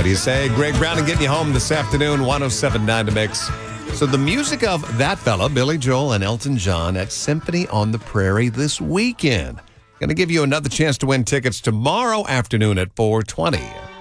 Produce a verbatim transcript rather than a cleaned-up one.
do you say? Greg Brown and getting you home this afternoon, one oh seven point nine to Mix. So the music of that fella, Billy Joel and Elton John at Symphony on the Prairie this weekend. Going to give you another chance to win tickets tomorrow afternoon at four twenty.